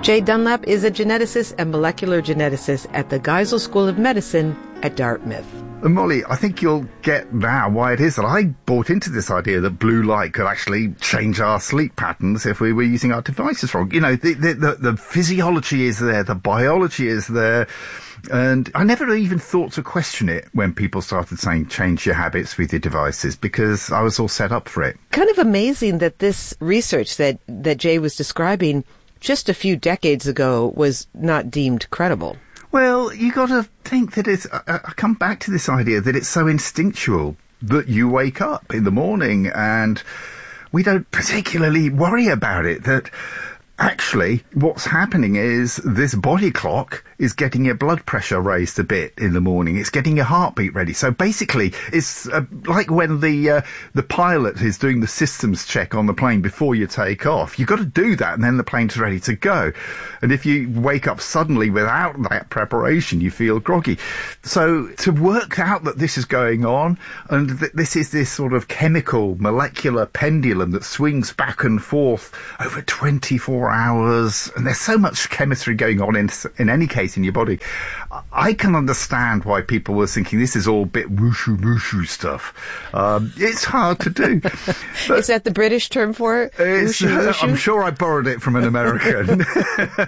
Jay Dunlap is a geneticist and molecular geneticist at the Geisel School of Medicine at Dartmouth. And Molly, I think you'll get now why it is that I bought into this idea that blue light could actually change our sleep patterns if we were using our devices wrong. You know, the physiology is there, the biology is there. And I never even thought to question it when people started saying change your habits with your devices, because I was all set up for it. Kind of amazing that this research that Jay was describing just a few decades ago was not deemed credible. Well, you got to think that it's... I come back to this idea that it's so instinctual that you wake up in the morning and we don't particularly worry about it, that actually what's happening is this body clock is getting your blood pressure raised a bit in the morning. It's getting your heartbeat ready. So basically, it's like when the pilot is doing the systems check on the plane before you take off. You've got to do that, and then the plane's ready to go. And if you wake up suddenly without that preparation, you feel groggy. So to work out that this is going on, and that this is this sort of chemical, molecular pendulum that swings back and forth over 24 hours, and there's so much chemistry going on in any case in your body. I can understand why people were thinking this is all a bit wushu stuff. It's hard to do. Is that the British term for it? Wushu, wushu? I'm sure I borrowed it from an American.